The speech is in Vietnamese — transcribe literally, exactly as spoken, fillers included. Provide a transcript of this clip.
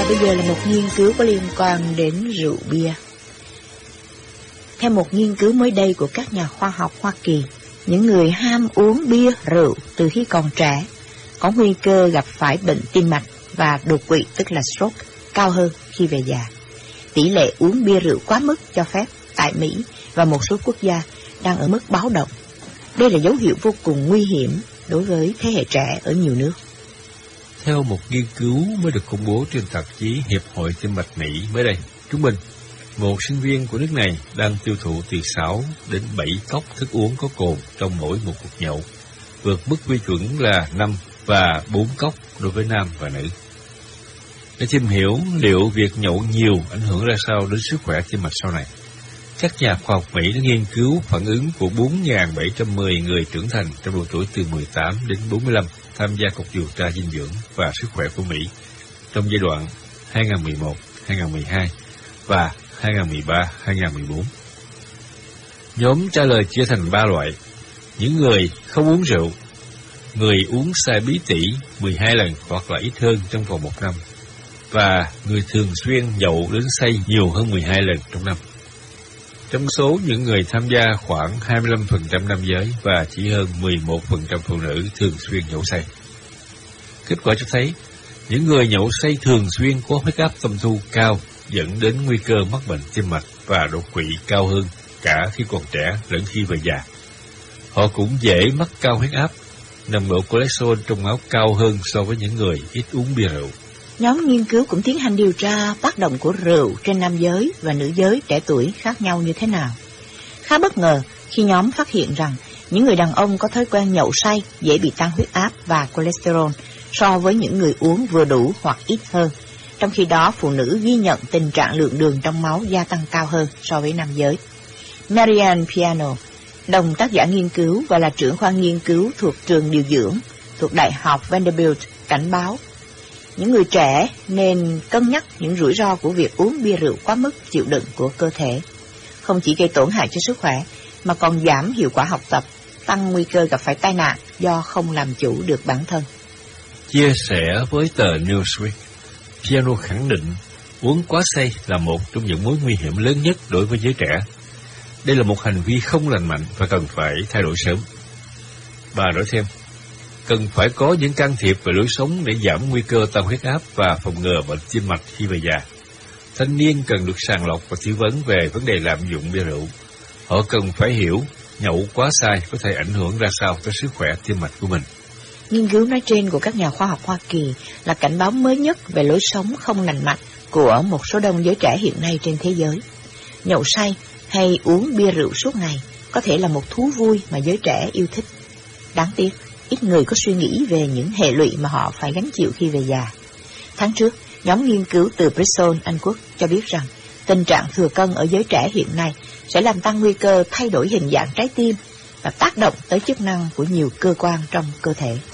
Và bây giờ là một nghiên cứu có liên quan đến rượu bia. Theo một nghiên cứu mới đây của các nhà khoa học Hoa Kỳ, những người ham uống bia rượu từ khi còn trẻ có nguy cơ gặp phải bệnh tim mạch và đột quỵ, tức là stroke, cao hơn khi về già. Tỷ lệ uống bia rượu quá mức cho phép tại Mỹ và một số quốc gia đang ở mức báo động. Đây là dấu hiệu vô cùng nguy hiểm đối với thế hệ trẻ ở nhiều nước. Theo một nghiên cứu mới được công bố trên tạp chí Hiệp hội Tim mạch Mỹ mới đây, trung bình, một sinh viên của nước này đang tiêu thụ từ sáu đến bảy cốc thức uống có cồn trong mỗi một cuộc nhậu, vượt mức quy chuẩn là năm và bốn cốc đối với nam và nữ. Để tìm hiểu liệu việc nhậu nhiều ảnh hưởng ra sao đến sức khỏe tim mạch sau này, các nhà khoa học Mỹ đã nghiên cứu phản ứng của bốn nghìn bảy trăm mười người trưởng thành trong độ tuổi từ mười tám đến bốn mươi lăm tham gia cuộc điều tra dinh dưỡng và sức khỏe của Mỹ trong giai đoạn hai nghìn không trăm mười một đến hai nghìn không trăm mười hai và hai nghìn không trăm mười ba đến hai nghìn không trăm mười bốn. Nhóm trả lời chia thành ba loại: những người không uống rượu, người uống sai bí tỉ mười hai lần hoặc là ít hơn trong vòng một năm, và người thường xuyên nhậu đến say nhiều hơn mười hai lần trong năm. Trong số những người tham gia, khoảng hai mươi lăm phần trăm nam giới và chỉ hơn mười một phần trăm phụ nữ thường xuyên nhậu say. Kết quả cho thấy, những người nhậu say thường xuyên có huyết áp tâm thu cao, dẫn đến nguy cơ mắc bệnh tim mạch và đột quỵ cao hơn cả khi còn trẻ lẫn khi về già. Họ cũng dễ mắc cao huyết áp, nồng độ cholesterol trong máu cao hơn so với những người ít uống bia rượu. Nhóm nghiên cứu cũng tiến hành điều tra tác động của rượu trên nam giới và nữ giới trẻ tuổi khác nhau như thế nào. Khá bất ngờ khi nhóm phát hiện rằng những người đàn ông có thói quen nhậu say dễ bị tăng huyết áp và cholesterol so với những người uống vừa đủ hoặc ít hơn. Trong khi đó, phụ nữ ghi nhận tình trạng lượng đường trong máu gia tăng cao hơn so với nam giới. Marianne Piano, đồng tác giả nghiên cứu và là trưởng khoa nghiên cứu thuộc trường điều dưỡng thuộc Đại học Vanderbilt, cảnh báo những người trẻ nên cân nhắc những rủi ro của việc uống bia rượu quá mức chịu đựng của cơ thể. Không chỉ gây tổn hại cho sức khỏe, mà còn giảm hiệu quả học tập, tăng nguy cơ gặp phải tai nạn do không làm chủ được bản thân. Chia sẻ với tờ Newsweek, Piano khẳng định uống quá say là một trong những mối nguy hiểm lớn nhất đối với giới trẻ. Đây là một hành vi không lành mạnh và cần phải thay đổi sớm. Bà nói thêm, cần phải có những can thiệp về lối sống để giảm nguy cơ tăng huyết áp và phòng ngừa bệnh tim mạch khi về già. Thanh niên cần được sàng lọc và tư vấn về vấn đề lạm dụng bia rượu. Họ cần phải hiểu nhậu quá say có thể ảnh hưởng ra sao tới sức khỏe tim mạch của mình. Nghiên cứu nói trên của các nhà khoa học Hoa Kỳ là cảnh báo mới nhất về lối sống không lành mạnh của một số đông giới trẻ hiện nay trên thế giới. Nhậu say hay uống bia rượu suốt ngày có thể là một thú vui mà giới trẻ yêu thích. Đáng tiếc, ít người có suy nghĩ về những hệ lụy mà họ phải gánh chịu khi về già. Tháng trước, nhóm nghiên cứu từ Bristol, Anh Quốc cho biết rằng tình trạng thừa cân ở giới trẻ hiện nay sẽ làm tăng nguy cơ thay đổi hình dạng trái tim và tác động tới chức năng của nhiều cơ quan trong cơ thể.